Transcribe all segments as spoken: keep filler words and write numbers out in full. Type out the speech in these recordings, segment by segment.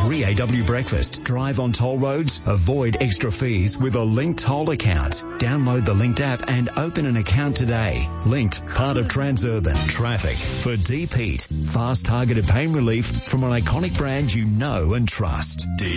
three A W Breakfast. Drive on toll roads. Avoid extra fees with a Linked toll account. Download the Linked app and open an account today. Linked, part of Transurban. Traffic for Deep Heat. Fast targeted pain relief from an iconic brand you know and trust. Deep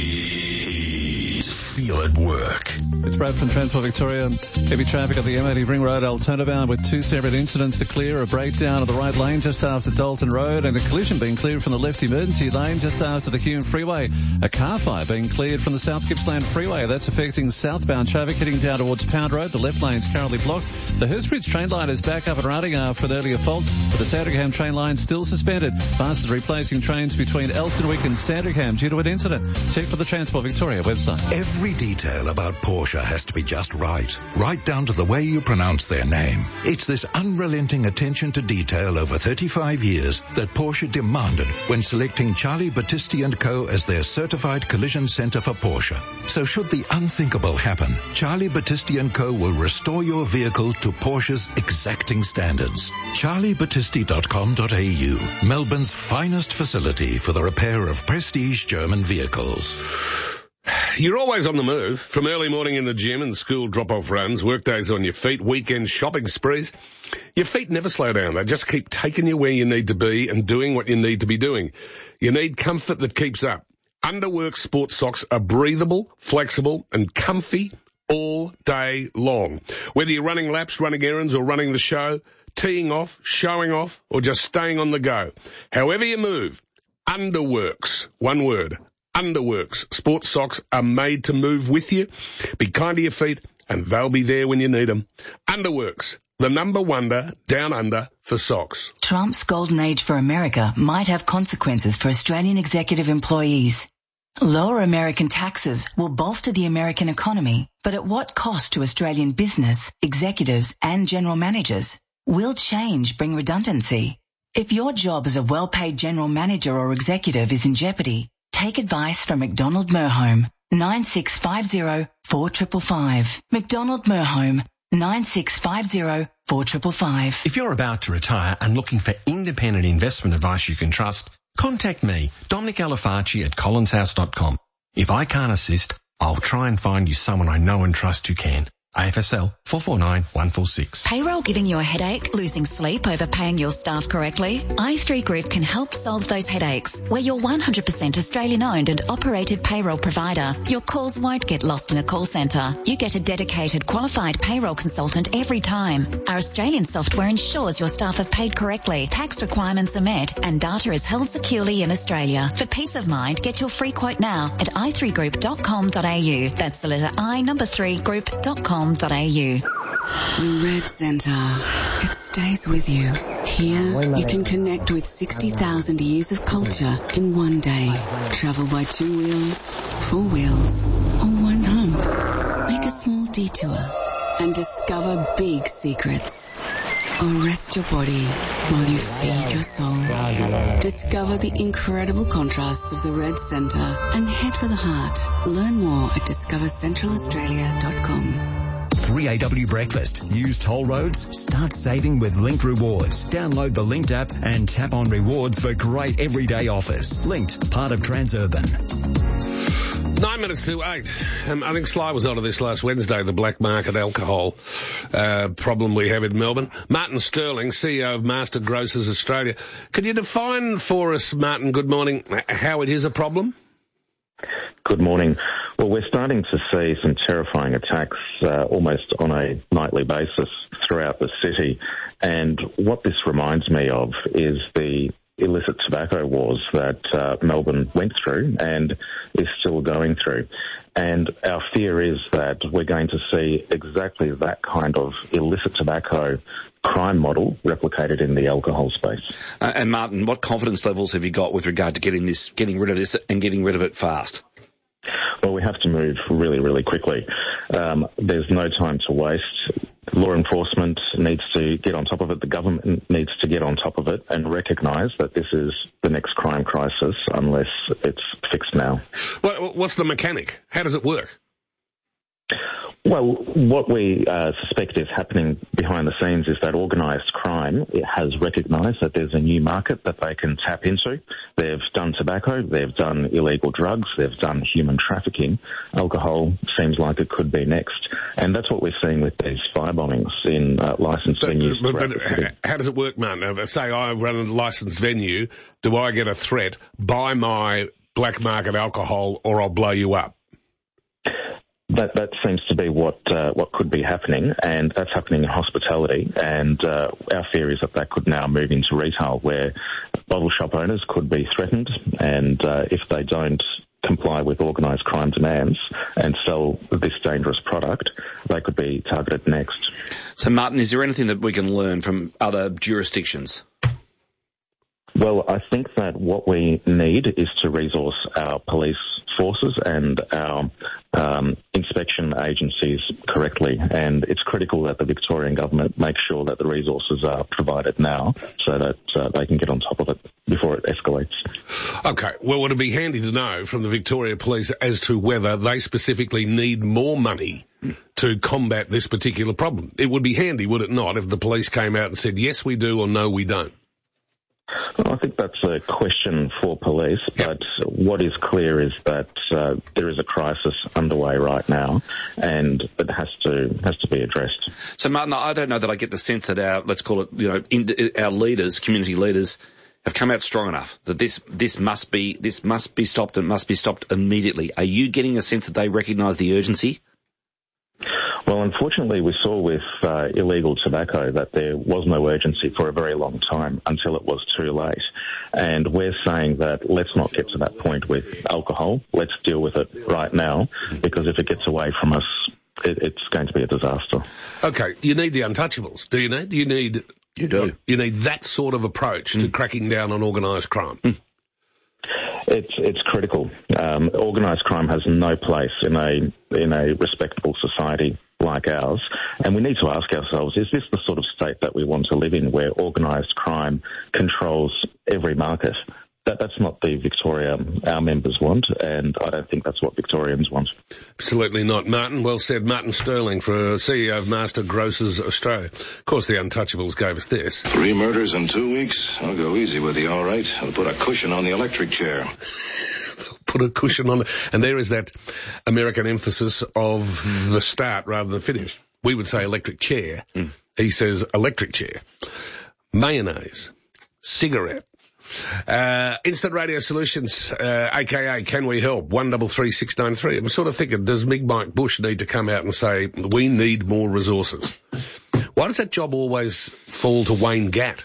Heat. Feel it work. It's Brad from Transport Victoria. Heavy traffic at the M eighty Ring Road Altona with two separate incidents to clear. A breakdown of the right lane just after Dalton Road and a collision being cleared from the left emergency lane just after the Hume Freeway. A car fire being cleared from the South Gippsland Freeway. That's affecting southbound traffic heading down towards Pound Road. The left lane is currently blocked. The Hurstbridge train line is back up and running after an earlier fault, but the Sandringham train line still suspended. Fast is replacing trains between Elsternwick and Sandringham due to an incident. Check for the Transport Victoria website. Every detail about Porsche has to be just right, right down to the way you pronounce their name. It's this unrelenting attention to detail over thirty-five years that Porsche demanded when selecting Charlie Battisti and Co. as their certified collision center for Porsche. So should the unthinkable happen, Charlie Battisti and Co. will restore your vehicle to Porsche's exacting standards. charlie battisti dot com dot a u, Melbourne's finest facility for the repair of prestige German vehicles. You're always on the move, from early morning in the gym and school drop-off runs, workdays on your feet, weekend shopping sprees. Your feet never slow down. They just keep taking you where you need to be and doing what you need to be doing. You need comfort that keeps up. Underworks sports socks are breathable, flexible and comfy all day long. Whether you're running laps, running errands or running the show, teeing off, showing off or just staying on the go. However you move, Underworks, one word, Underworks sports socks are made to move with you. Be kind to your feet and they'll be there when you need them. Underworks, the number wonder down under for socks. Trump's golden age for America might have consequences for Australian executive employees. Lower American taxes will bolster the American economy, but at what cost to Australian business, executives and general managers? Will change bring redundancy? If your job as a well-paid general manager or executive is in jeopardy, take advice from McDonald Merhome, nine six five zero, four five five five. McDonald Merhome, nine six five zero, four five five five. If you're about to retire and looking for independent investment advice you can trust, contact me, Dominic Alafaci at collins house dot com. If I can't assist, I'll try and find you someone I know and trust who can. A F S L four four nine one four six. Payroll giving you a headache? Losing sleep over paying your staff correctly? i three Group can help solve those headaches. We're your one hundred percent Australian owned and operated payroll provider. Your calls won't get lost in a call centre. You get a dedicated qualified payroll consultant every time. Our Australian software ensures your staff are paid correctly, tax requirements are met and data is held securely in Australia. For peace of mind, get your free quote now at i three group dot com dot a u. That's the letter I, number three, group dot com. .au. The Red Centre. It stays with you. Here, you can connect with sixty thousand years of culture in one day. Travel by two wheels, four wheels, or one hump. Make a small detour and discover big secrets. Or rest your body while you feed your soul. Discover the incredible contrasts of the Red Centre and head for the heart. Learn more at discover central australia dot com. three A W Breakfast. Use toll roads? Start saving with Linked Rewards. Download the Linked app and tap on rewards for great everyday offers. Linked, part of Transurban. Nine minutes to eight. Um, I think Sly was onto this last Wednesday, the black market alcohol uh, problem we have in Melbourne. Martin Sterling, C E O of Master Grocers Australia. Could you define for us, Martin, good morning, how it is a problem? Good morning. Well, we're starting to see some terrifying attacks uh, almost on a nightly basis throughout the city. And what this reminds me of is the illicit tobacco wars that uh, Melbourne went through and is still going through. And our fear is that we're going to see exactly that kind of illicit tobacco crime model replicated in the alcohol space. Uh, and Martin, what confidence levels have you got with regard to getting this, getting rid of this and getting rid of it fast? Well, we have to move really, really quickly. Um, there's no time to waste. Law enforcement needs to get on top of it. The government needs to get on top of it and recognise that this is the next crime crisis unless it's fixed now. What's the mechanic? How does it work? Well, what we uh, suspect is happening behind the scenes is that organised crime it has recognised that there's a new market that they can tap into. They've done tobacco, they've done illegal drugs, they've done human trafficking. Alcohol seems like it could be next. And that's what we're seeing with these fire bombings in uh, licensed but, venues. But, but how does it work, Martin? Say I run a licensed venue, do I get a threat, buy my black market alcohol or I'll blow you up? That that seems to be what uh, what could be happening, and that's happening in hospitality. And uh, our fear is that that could now move into retail, where bottle shop owners could be threatened, and uh, if they don't comply with organised crime demands and sell this dangerous product, they could be targeted next. So, Martin, is there anything that we can learn from other jurisdictions? Well, I think that what we need is to resource our police forces and our um, inspection agencies correctly. And it's critical that the Victorian government makes sure that the resources are provided now so that uh, they can get on top of it before it escalates. Okay. Well, would it be handy to know from the Victoria Police as to whether they specifically need more money to combat this particular problem? It would be handy, would it not, if the police came out and said, yes, we do, or no, we don't? Well, I think that's a question for police, but what is clear is that uh, there is a crisis underway right now, and it has to has to be addressed. So, Martin, I don't know that I get the sense that our, let's call it, you know, in, our leaders, community leaders, have come out strong enough that this this must be this must be stopped and must be stopped immediately. Are you getting a sense that they recognise the urgency? Well, unfortunately, we saw with uh, illegal tobacco that there was no urgency for a very long time until it was too late. And we're saying that let's not get to that point with alcohol. Let's deal with it right now, because if it gets away from us, it, it's going to be a disaster. Okay, you need the untouchables, do you need? You need you do. You need that sort of approach mm. to cracking down on organised crime. Mm. It's it's critical. Um, organised crime has no place in a in a respectable society like ours, and we need to ask ourselves: is this the sort of state that we want to live in, where organised crime controls every market? That that's not the Victoria our members want, and I don't think that's what Victorians want. Absolutely not, Martin. Well said, Martin Sterling, for C E O of Master Grocers Australia. Of course, the Untouchables gave us this. Three murders in two weeks. I'll go easy with you, all right. I'll put a cushion on the electric chair. Put a cushion on it. And there is that American emphasis of the start rather than finish. We would say electric chair. Mm. He says electric chair. Mayonnaise. Cigarette. Uh, Instant Radio Solutions, uh, aka Can We Help, one three three six nine three. I'm sort of thinking, does Big Mike Bush need to come out and say, we need more resources? Why does that job always fall to Wayne Gatt?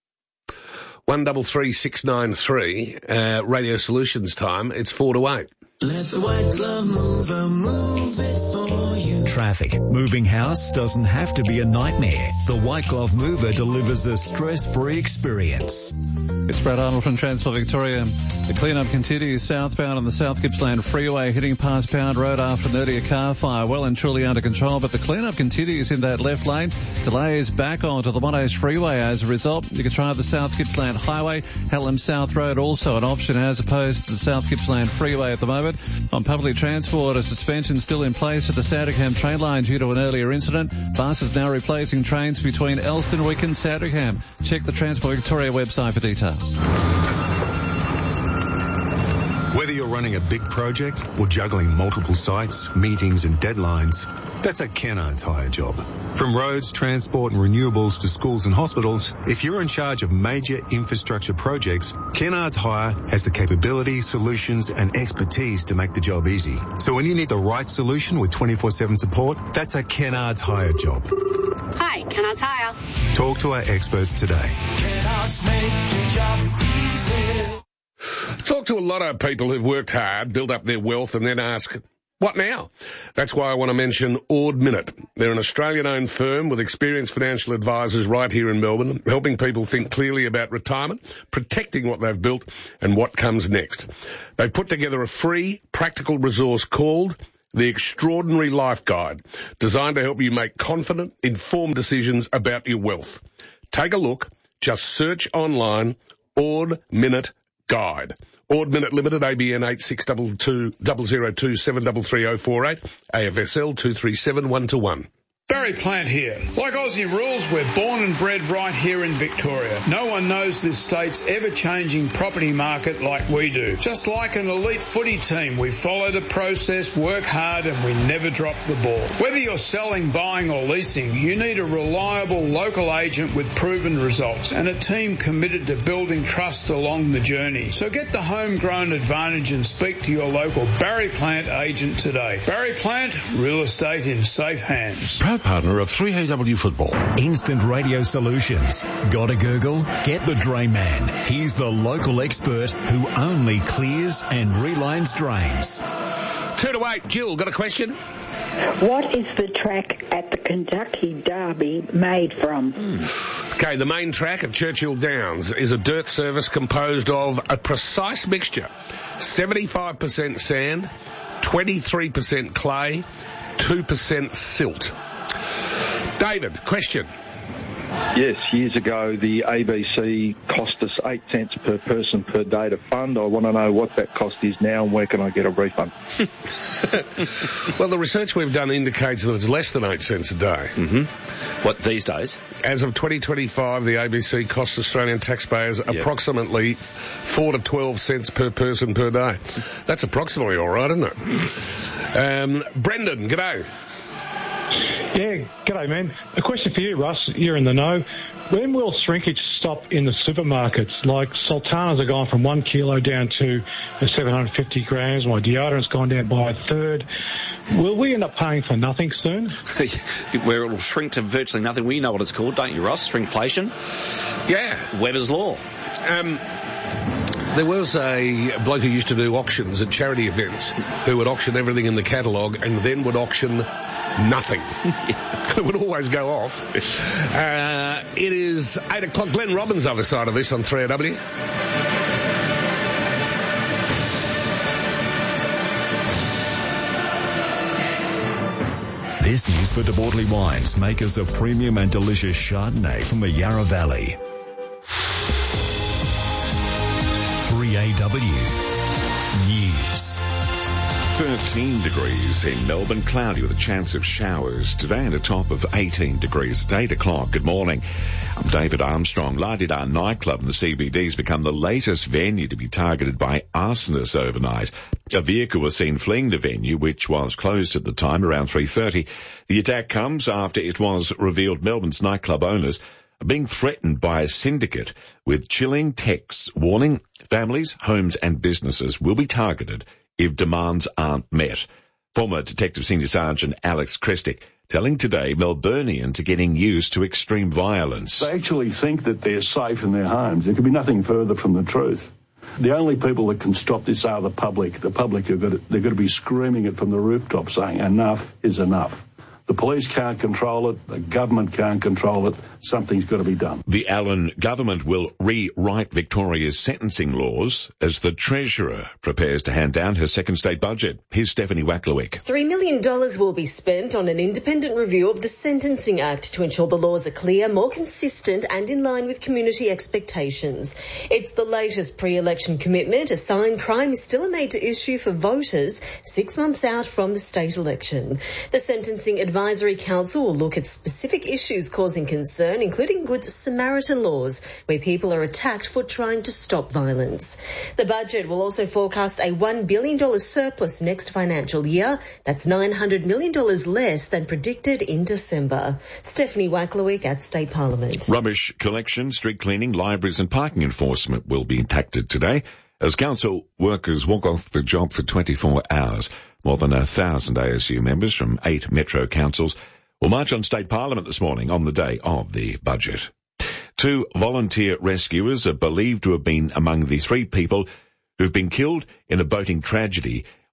one three three six nine three, uh, Radio Solutions time, it's four to eight. Let the white glove mover move it for you. Traffic. Moving house doesn't have to be a nightmare. The White Glove Mover delivers a stress-free experience. It's Brad Arnold from Transport Victoria. The clean-up continues southbound on the South Gippsland Freeway, heading past Pound Road after an earlier car fire. Well and truly under control, but the clean-up continues in that left lane. Delays back onto the Monash Freeway as a result. You can try the South Gippsland Highway. Hallam South Road also an option as opposed to the South Gippsland Freeway at the moment. On public transport, a suspension still in place at the Sandringham train line due to an earlier incident. Buses now replacing trains between Elstonwick and Sandringham. Check the Transport Victoria website for details. Whether you're running a big project or juggling multiple sites, meetings and deadlines, that's a Kennards Hire job. From roads, transport and renewables to schools and hospitals, if you're in charge of major infrastructure projects, Kennards Hire has the capability, solutions and expertise to make the job easy. So when you need the right solution with twenty-four seven support, that's a Kennards Hire job. Hi, Kennards Hire. Talk to our experts today. Kennards make your job easy. Talk to a lot of people who've worked hard, built up their wealth, and then ask, what now? That's why I want to mention Ord Minnett. They're an Australian-owned firm with experienced financial advisors right here in Melbourne, helping people think clearly about retirement, protecting what they've built, and what comes next. They've put together a free, practical resource called The Extraordinary Life Guide, designed to help you make confident, informed decisions about your wealth. Take a look. Just search online Ord Minnett guide. Ord Minute Limited, A B N eight six two two zero zero two seven three three zero four eight, A F S L two three seven one two one. Barry Plant here. Like Aussie rules, we're born and bred right here in Victoria. No one knows this state's ever-changing property market like we do. Just like an elite footy team, we follow the process, work hard, and we never drop the ball. Whether you're selling, buying, or leasing, you need a reliable local agent with proven results and a team committed to building trust along the journey. So get the homegrown advantage and speak to your local Barry Plant agent today. Barry Plant, real estate in safe hands. Partner of three A W Football. Instant Radio Solutions. Got a gurgle? Get the Drain Man. He's the local expert who only clears and relines drains. Two to eight. Jill, got a question? What is the track at the Kentucky Derby made from? Mm. Okay, the main track at Churchill Downs is a dirt surface composed of a precise mixture. seventy-five percent sand, twenty-three percent clay, two percent silt. David, question. Yes, years ago the A B C cost us eight cents per person per day to fund. I want to know what that cost is now and where can I get a refund? Well, the research we've done indicates that it's less than eight cents a day. Mm-hmm. What, these days? As of twenty twenty-five, the A B C costs Australian taxpayers yep. approximately four to twelve cents per person per day. That's approximately all right, isn't it? Um, Brendan, g'day. Yeah, g'day, man. A question for you, Russ. You're in the know. When will shrinkage stop in the supermarkets? Like sultanas are gone from one kilo down to seven hundred fifty grams. My deodorant's gone down by a third. Will we end up paying for nothing soon? Where it'll shrink to virtually nothing. We know what it's called, don't you, Ross? Shrinkflation? Yeah. Weber's Law. Um... There was a bloke who used to do auctions at charity events who would auction everything in the catalogue and then would auction nothing. It would always go off. Uh, it is eight o'clock. Glenn Robbins other side of this on three A W. This news for De Bortley Wines, makers of premium and delicious Chardonnay from the Yarra Valley. three A W News. thirteen degrees in Melbourne, cloudy with a chance of showers today and a top of eighteen degrees at eight o'clock. Good morning. I'm David Armstrong. La Di Da nightclub in the C B D has become the latest venue to be targeted by arsonists overnight. A vehicle was seen fleeing the venue, which was closed at the time around three thirty. The attack comes after it was revealed Melbourne's nightclub owners are being threatened by a syndicate with chilling texts warning families, homes and businesses will be targeted if demands aren't met. Former Detective Senior Sergeant Alex Krestik telling Today Melburnians are getting used to extreme violence. They actually think that they're safe in their homes. There could be nothing further from the truth. The only people that can stop this are the public. The public are going to, they're going to be screaming it from the rooftop saying enough is enough. The police can't control it. The government can't control it. Something's got to be done. The Allen government will rewrite Victoria's sentencing laws as the Treasurer prepares to hand down her second state budget. Here's Stephanie Wacklewick. Three million dollars will be spent on an independent review of the Sentencing Act to ensure the laws are clear, more consistent and in line with community expectations. It's the latest pre-election commitment. A signed crime is still a major issue for voters six months out from the state election. The Sentencing Advisory Council will look at specific issues causing concern, including Good Samaritan laws, where people are attacked for trying to stop violence. The budget will also forecast a one billion dollars surplus next financial year. That's nine hundred million dollars less than predicted in December. Stephanie Wacklewick at State Parliament. Rubbish collection, street cleaning, libraries and parking enforcement will be impacted today as council workers walk off the job for twenty-four hours. More than a thousand A S U members from eight metro councils will march on State Parliament this morning on the day of the budget. Two volunteer rescuers are believed to have been among the three people who've been killed in a boating tragedy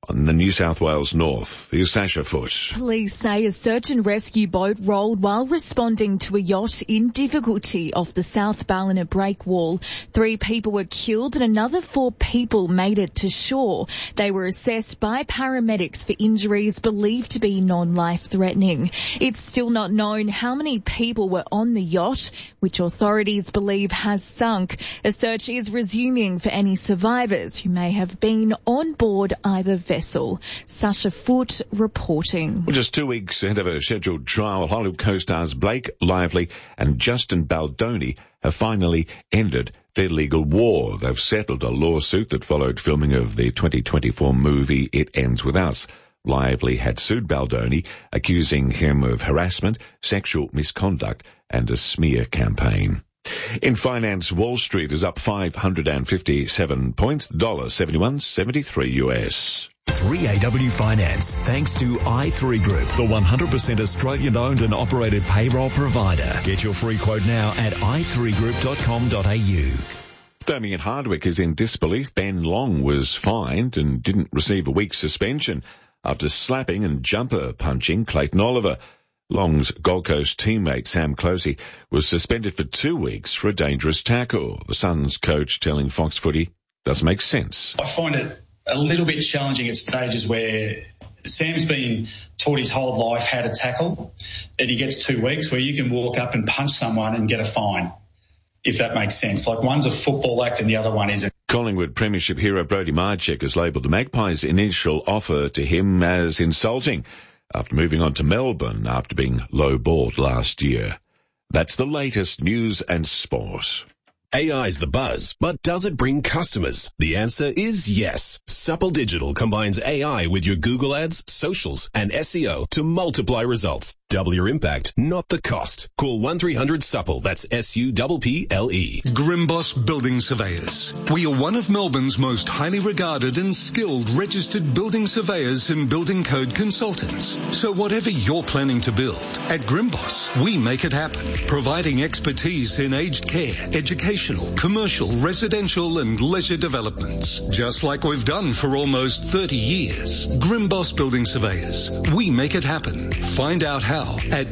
on the New South Wales north. Here's Sasha Foote. Police say a search and rescue boat rolled while responding to a yacht in difficulty off the South Ballina breakwall. Three people were killed and another four people made it to shore. They were assessed by paramedics for injuries believed to be non-life threatening. It's still not known how many people were on the yacht, which authorities believe has sunk. A search is resuming for any survivors who may have been on board either vessel. Vessel. Sasha Foote reporting. Well, just two weeks ahead of a scheduled trial, Hollywood co-stars Blake Lively and Justin Baldoni have finally ended their legal war. They've settled a lawsuit that followed filming of the twenty twenty-four movie It Ends With Us. Lively had sued Baldoni, accusing him of harassment, sexual misconduct and a smear campaign. In finance, Wall Street is up five hundred fifty-seven points, the dollar seventy-one seventy-three U S. three A W Finance, thanks to I three Group, the one hundred percent Australian-owned and operated payroll provider. Get your free quote now at i three group dot com dot a u. Damien Hardwick is in disbelief. Ben Long was fined and didn't receive a week's suspension after slapping and jumper punching Clayton Oliver. Long's Gold Coast teammate Sam Closey was suspended for two weeks for a dangerous tackle. The Suns coach telling Fox Footy does make sense. I find it a little bit challenging at stages where Sam's been taught his whole life how to tackle, and he gets two weeks where you can walk up and punch someone and get a fine, if that makes sense. Like one's a football act and the other one isn't. Collingwood Premiership hero Brodie Marchek has labelled the Magpies' initial offer to him as insulting after moving on to Melbourne after being low-balled last year. That's the latest news and sport. A I's the buzz, but does it bring customers? The answer is yes. Supple Digital combines A I with your Google Ads, socials, and S E O to multiply results. Double your impact, not the cost. Call one three hundred supple, that's S U P P L E. Grimboss Building Surveyors. We are one of Melbourne's most highly regarded and skilled registered building surveyors and building code consultants. So whatever you're planning to build, at Grimboss, we make it happen, providing expertise in aged care, education, commercial, residential and leisure developments. Just like we've done for almost thirty years. Grimboss Building Surveyors. We make it happen. Find out how at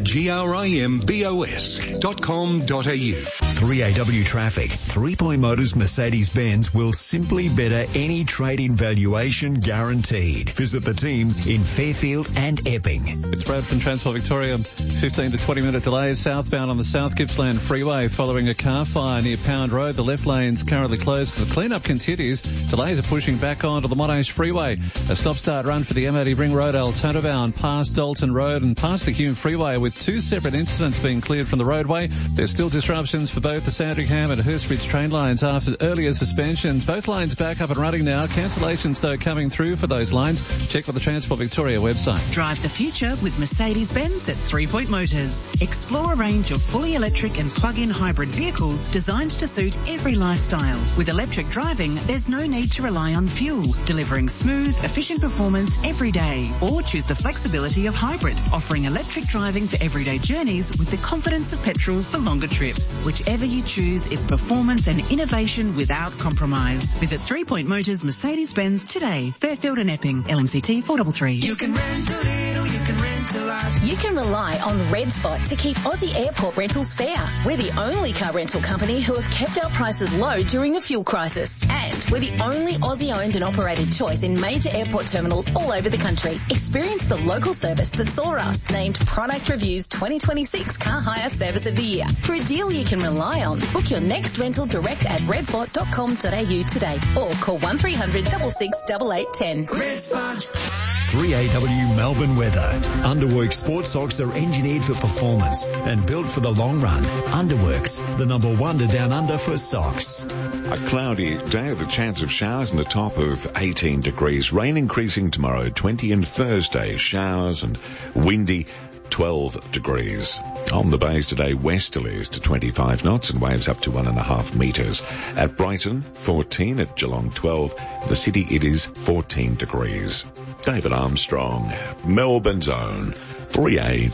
grimbos dot com dot a u. three A W Traffic. Three Point Motors Mercedes-Benz will simply better any trade-in valuation guaranteed. Visit the team in Fairfield and Epping. It's Brad from Transport Victoria. fifteen to twenty minute delays southbound on the South Gippsland Freeway following a car fire near Pound Road. The left lane's currently closed. The clean-up continues. Delays are pushing back onto the Monash Freeway. A stop-start run for the M eighty Ring Road Altona-bound past Dalton Road and past the Hume Freeway with two separate incidents being cleared from the roadway. There's still disruptions for both the Sandringham and Hurstbridge train lines after earlier suspensions. Both lines back up and running now. Cancellations, though, coming through for those lines. Check with the Transport Victoria website. Drive the future with Mercedes-Benz at Three Point Motors. Explore a range of fully electric and plug-in hybrid vehicles designed to suit every lifestyle. With electric driving, there's no need to rely on fuel, delivering smooth, efficient performance every day. Or choose the flexibility of hybrid, offering electric driving for everyday journeys with the confidence of petrol for longer trips. Whichever you choose, it's performance and innovation without compromise. Visit Three Point Motors Mercedes-Benz today. Fairfield and Epping. L M C T four three three. You can rent a little, you can rent a lot. You can rely on Red Spot to keep Aussie airport rentals fair. We're the only car rental company who have kept our prices low during the fuel crisis. And we're the only Aussie-owned and operated choice in major airport terminals all over the country. Experience the local service that saw us named Product Review's twenty twenty-six Car Hire Service of the Year. For a deal you can rely on, book your next rental direct at red spot dot com dot a u today or call one three hundred six six eight eight one zero. Red Spot. three A W Melbourne weather. Underworks sports socks are engineered for performance and built for the long run. Underworks, the number one to down under for socks. A cloudy day with a chance of showers and a top of eighteen degrees. Rain increasing tomorrow, twenty, and Thursday showers and windy, twelve degrees. On the bays today, westerlies to twenty-five knots and waves up to one and a half metres. At Brighton, fourteen. At Geelong, twelve. The city, it is fourteen degrees. David Armstrong, Melbourne's own three A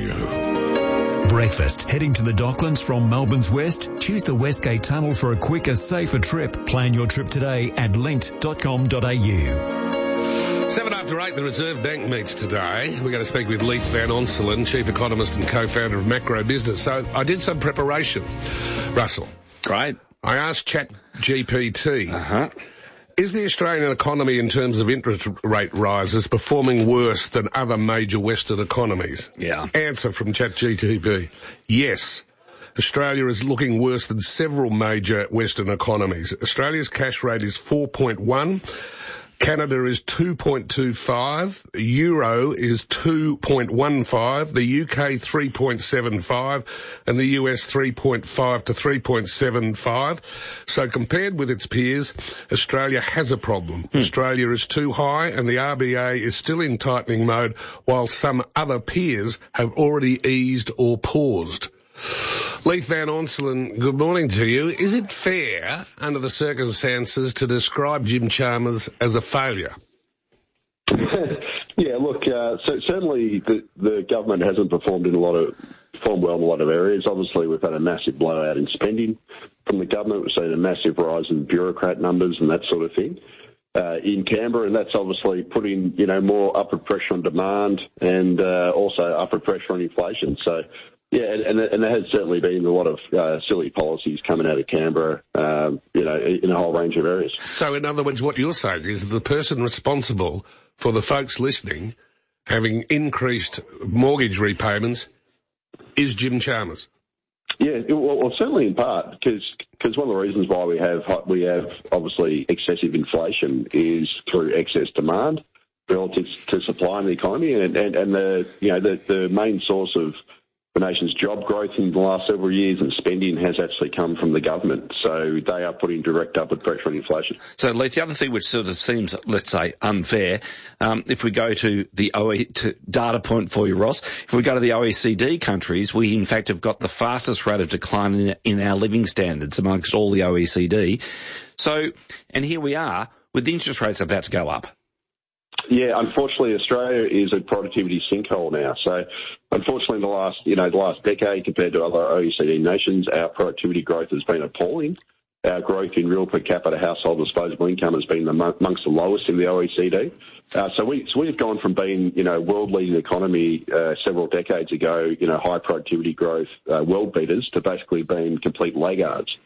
W. Breakfast. Heading to the Docklands from Melbourne's west? Choose the Westgate Tunnel for a quicker, safer trip. Plan your trip today at linked dot com dot a u. Seven after eight, the Reserve Bank meets today. We're going to speak with Leith Van Onselen, Chief Economist and Co-founder of Macro Business. So I did some preparation, Russell. Great. I asked ChatGPT, uh-huh. is the Australian economy in terms of interest rate rises performing worse than other major Western economies? Yeah. Answer from ChatGPT, yes. Australia is looking worse than several major Western economies. Australia's cash rate is four point one. Canada is two point two five, Euro is two point one five, the U K three point seven five, and the U S three point five to three point seven five. So compared with its peers, Australia has a problem. Hmm. Australia is too high and the R B A is still in tightening mode, while some other peers have already eased or paused. Leith Van Onselen, good morning to you. Is it fair, under the circumstances, to describe Jim Chalmers as a failure? Yeah, look, uh, so certainly the, the government hasn't performed in a lot of performed well in a lot of areas. Obviously, we've had a massive blowout in spending from the government. We've seen a massive rise in bureaucrat numbers and that sort of thing uh, in Canberra, and that's obviously putting, you know, more upward pressure on demand and uh, also upward pressure on inflation. So. Yeah, and, and there has certainly been a lot of uh, silly policies coming out of Canberra, um, you know, in a whole range of areas. So, in other words, what you're saying is the person responsible for the folks listening having increased mortgage repayments is Jim Chalmers. Yeah, well, well certainly in part, because because one of the reasons why we have we have obviously excessive inflation is through excess demand relative to supply in the economy, and and, and the you know the the main source of the nation's job growth in the last several years and spending has actually come from the government. So they are putting direct upward pressure on inflation. So, Leith, the other thing which sort of seems, let's say, unfair, um, if we go to the O E, to data point for you, Ross, if we go to the O E C D countries, we in fact have got the fastest rate of decline in, in our living standards amongst all the O E C D. So, and here we are with the interest rates about to go up. Yeah, unfortunately, Australia is a productivity sinkhole now. So, unfortunately, the last, you know, the last decade compared to other O E C D nations, our productivity growth has been appalling. Our growth in real per capita household disposable income has been amongst the lowest in the O E C D. Uh, so we, so we've gone from being, you know, world-leading economy uh, several decades ago, you know, high productivity growth, uh, world beaters, to basically being complete laggards.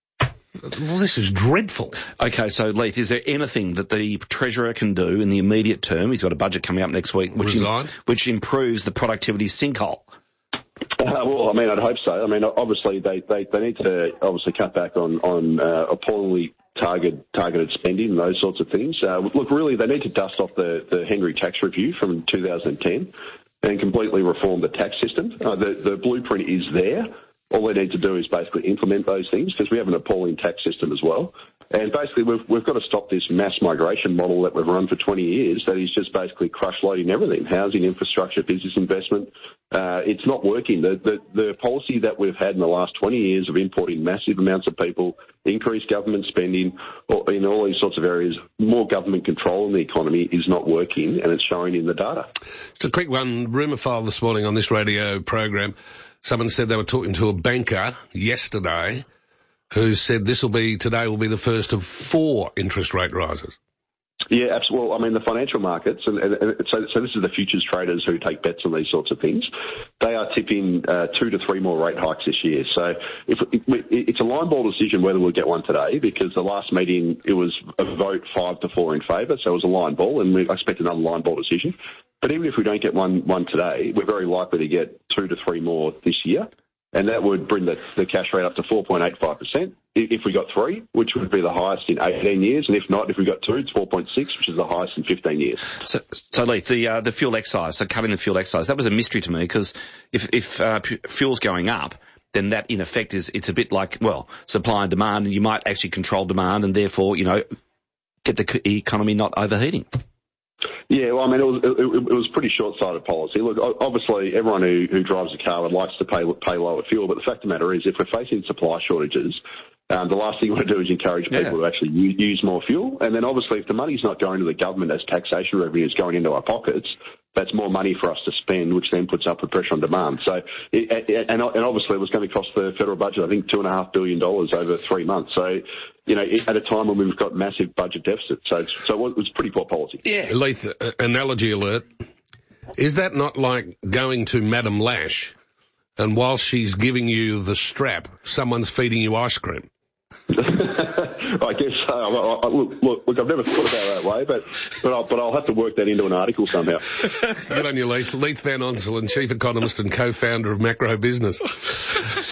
Well, this is dreadful. Okay, so, Leith, is there anything that the Treasurer can do in the immediate term? He's got a budget coming up next week, which, in, which improves the productivity sinkhole. Uh, well, I mean, I'd hope so. I mean, obviously, they, they, they need to obviously cut back on, on uh, appallingly target, targeted spending and those sorts of things. Uh, look, really, they need to dust off the, the Henry tax review from two thousand ten and completely reform the tax system. Uh, the, the blueprint is there. All they need to do is basically implement those things, because we have an appalling tax system as well. And basically, we've, we've got to stop this mass migration model that we've run for twenty years that is just basically crush-loading everything, housing, infrastructure, business investment. Uh, it's not working. The, the, the policy that we've had in the last twenty years of importing massive amounts of people, increased government spending or in all these sorts of areas, more government control in the economy is not working, and it's showing in the data. Just a quick one, rumour file this morning on this radio program. Someone said they were talking to a banker yesterday who said this will be, today will be the first of four interest rate rises. Yeah, absolutely. Well, I mean, the financial markets, and, and, and so, so this is the futures traders who take bets on these sorts of things. They are tipping uh, two to three more rate hikes this year. So if, if, it's a line ball decision whether we'll get one today, because the last meeting it was a vote five to four in favour, so it was a line ball, and we expect another line ball decision. But even if we don't get one one today, we're very likely to get two to three more this year, and that would bring the, the cash rate up to four point eight five percent if we got three, which would be the highest in eighteen years, and if not, if we got two, it's four point six, which is the highest in fifteen years. So, so Leith, the uh, the fuel excise, so cutting the fuel excise, that was a mystery to me, because if if uh, fuel's going up, then that in effect is it's a bit like, well, supply and demand, and you might actually control demand and therefore, you know, get the economy not overheating. Yeah, well, I mean, it was it, it was pretty short-sighted policy. Look, obviously, everyone who, who drives a car would like to pay pay lower fuel, but the fact of the matter is, if we're facing supply shortages, um, the last thing you want to do is encourage people yeah. to actually use, use more fuel. And then, obviously, if the money's not going to the government as taxation revenue is going into our pockets, that's more money for us to spend, which then puts upward pressure on demand. So, it, and, and obviously it was going to cost the federal budget, I think, two and a half billion dollars over three months. So, you know, at a time when we've got massive budget deficits. So, it's, so it was pretty poor policy. Yeah. Leith, uh, analogy alert. Is that not like going to Madame Lash and while she's giving you the strap, someone's feeding you ice cream? I guess so. I, I, look, look, look, I've never thought about it that way, but but I'll, but I'll have to work that into an article somehow. Good on you, Leith. Leith Van Onselen, Chief Economist and Co-Founder of Macro Business.